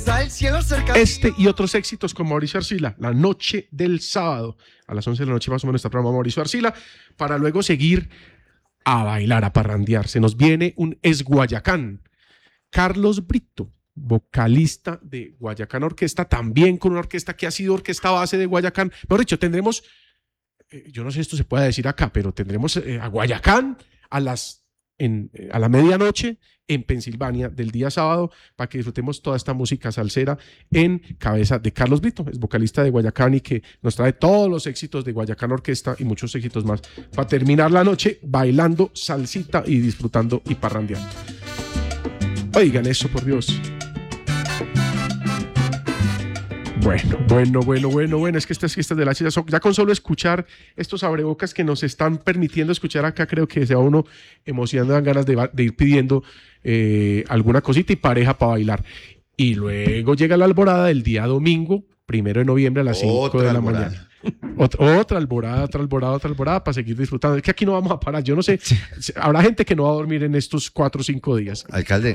Este y otros éxitos con Mauricio Arcila, la noche del sábado, a las 11 de la noche más o menos está programa Mauricio Arcila, para luego seguir a bailar, a parrandear. Se nos viene un Guayacán, Carlos Brito, vocalista de Guayacán Orquesta, también con una orquesta que ha sido orquesta base de Guayacán. Mejor dicho, tendremos, yo no sé si esto se puede decir acá, pero tendremos a Guayacán a la medianoche en Pensilvania del día sábado para que disfrutemos toda esta música salsera en cabeza de Carlos Brito, es vocalista de Guayacán y que nos trae todos los éxitos de Guayacán Orquesta y muchos éxitos más para terminar la noche bailando salsita y disfrutando y parrandeando. Oigan eso, por Dios. Bueno. Es que estas fiestas del H ya con solo escuchar estos abrebocas que nos están permitiendo escuchar acá, creo que se va uno emocionando, dan ganas de ir pidiendo alguna cosita y pareja para bailar. Y luego llega la alborada del día domingo, 1 de noviembre a las 5 de la mañana. Otra alborada para seguir disfrutando. Es que aquí no vamos a parar. Yo no sé, habrá gente que no va a dormir en estos 4 o 5 días. Alcalde.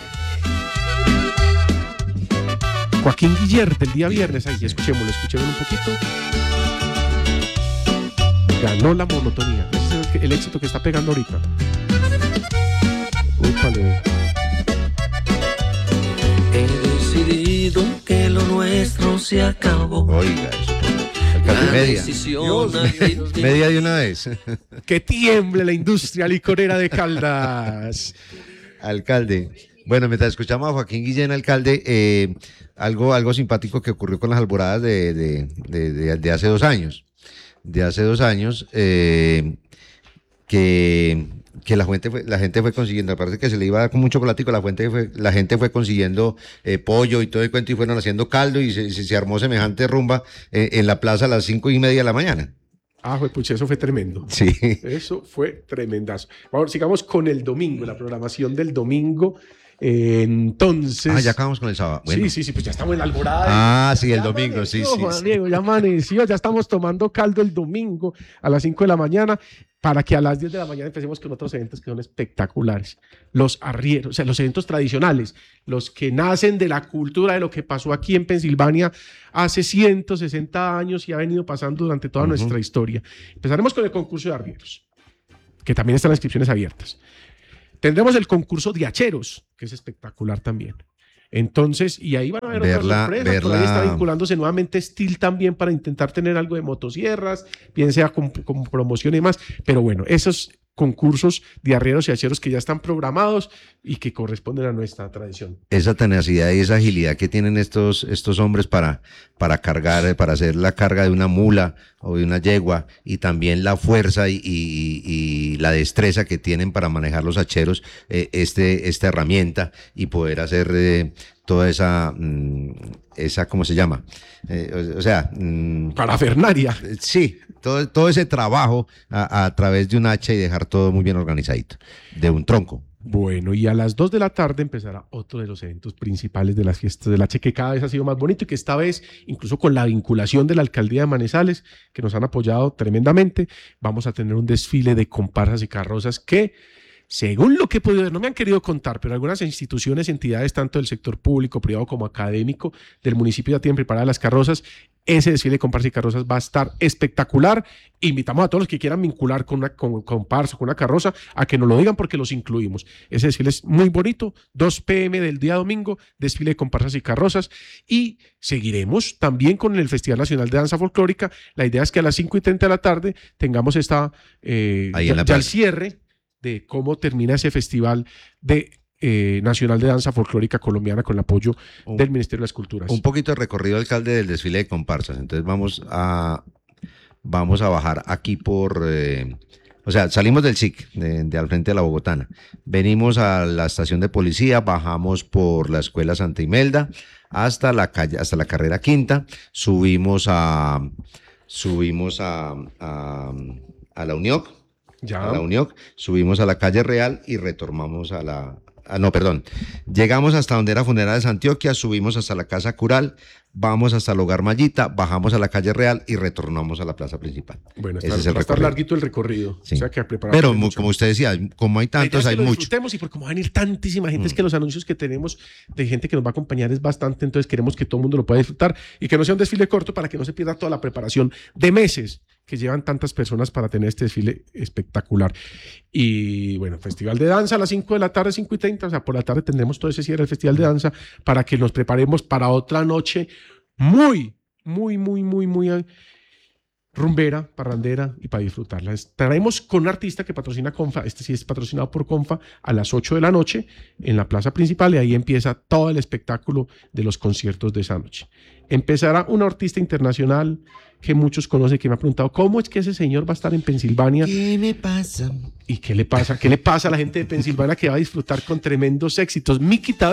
Joaquín Guiller del día viernes, ahí escuchémoslo un poquito. Ganó la monotonía. Ese es el éxito que está pegando ahorita. Úpale. He decidido que lo nuestro se acabó. Oiga, eso. Alcalde, media de una vez. Que tiemble la industria licorera de Caldas. Alcalde. Bueno, mientras escuchamos a Joaquín Guillén, alcalde, algo simpático que ocurrió con las alboradas de hace 2 años. De hace 2 años, que la gente fue consiguiendo, aparte que se le iba a dar con un chocolatico, la gente fue consiguiendo pollo y todo el cuento y fueron haciendo caldo y se armó semejante rumba en la plaza a las 5:30 de la mañana. Pucha, eso fue tremendo. Sí. Eso fue tremendazo. Ahora sigamos con el domingo, la programación del domingo. Entonces. Ya acabamos con el sábado. Bueno. Sí, pues ya estamos en la alborada. Sí, el domingo, sí. Juan Diego, ya amaneció, ya estamos tomando caldo el domingo a las 5 de la mañana para que a las 10 de la mañana empecemos con otros eventos que son espectaculares. Los arrieros, o sea, los eventos tradicionales, los que nacen de la cultura de lo que pasó aquí en Pensilvania hace 160 años y ha venido pasando durante toda nuestra historia. Empezaremos con el concurso de arrieros, que también están las inscripciones abiertas. Tendremos el concurso de hacheros, que es espectacular también. Entonces, y ahí van a ver otras sorpresas. Por ahí está vinculándose nuevamente Steel también para intentar tener algo de motosierras, bien sea con promoción y demás. Pero bueno, esos concursos de arrieros y hacheros que ya están programados y que corresponden a nuestra tradición. Esa tenacidad y esa agilidad que tienen estos hombres para cargar, para hacer la carga de una mula o de una yegua, y también la fuerza y la destreza que tienen para manejar los hacheros, esta herramienta, y poder hacer toda esa ¿cómo se llama? Parafernalia. Sí, todo ese trabajo a través de un hacha y dejar todo muy bien organizadito, de un tronco. Bueno, y a las 2 de la tarde empezará otro de los eventos principales de las fiestas del H, que cada vez ha sido más bonito y que esta vez, incluso con la vinculación de la alcaldía de Manizales, que nos han apoyado tremendamente, vamos a tener un desfile de comparsas y carrozas que, según lo que he podido ver, no me han querido contar, pero algunas instituciones, entidades, tanto del sector público, privado como académico del municipio ya tienen preparadas las carrozas. Ese desfile de comparsas y carrozas va a estar espectacular. Invitamos a todos los que quieran vincular con una comparsa, con una carroza, a que nos lo digan porque los incluimos. Ese desfile es muy bonito, 2 p.m. del día domingo, desfile de comparsas y carrozas. Y seguiremos también con el Festival Nacional de Danza Folclórica. La idea es que a las 5:30 de la tarde tengamos ya el cierre de cómo termina ese festival nacional de danza folclórica colombiana con el apoyo del Ministerio de las Culturas. Un poquito de recorrido, alcalde, del desfile de comparsas. Entonces vamos a bajar aquí salimos del SIC, de al frente de la Bogotana. Venimos a la estación de policía, bajamos por la Escuela Santa Imelda hasta la calle, hasta la carrera quinta, subimos a la UNIOC. A la UNIOC, subimos a la calle Real y retornamos a no, perdón. Llegamos hasta donde era Funerales Antioquia, subimos hasta la Casa Cural, vamos hasta el Hogar Mallita, bajamos a la Calle Real y retornamos a la plaza principal. Bueno, Ese es el va a estar recorrido. larguito el recorrido. Sí. O sea que a preparar. Pero como usted decía, como hay tantos, hay que lo mucho. disfrutemos y por cómo va a venir tantísima gente, es que los anuncios que tenemos de gente que nos va a acompañar es bastante, entonces queremos que todo el mundo lo pueda disfrutar y que no sea un desfile corto para que no se pierda toda la preparación de meses que llevan tantas personas para tener este desfile espectacular. Y bueno, Festival de Danza a las 5 de la tarde, 5:30, o sea, por la tarde tendremos todo ese cierre del Festival de Danza para que nos preparemos para otra noche muy rumbera, parrandera y para disfrutarla. Estaremos con un artista que patrocina Confa, este sí es patrocinado por Confa, a las 8 de la noche en la plaza principal y ahí empieza todo el espectáculo de los conciertos de esa noche. Empezará un artista internacional que muchos conocen, que me ha preguntado, ¿cómo es que ese señor va a estar en Pensilvania? ¿Qué me pasa? ¿Y qué le pasa? ¿Qué le pasa a la gente de Pensilvania que va a disfrutar con tremendos éxitos? Miki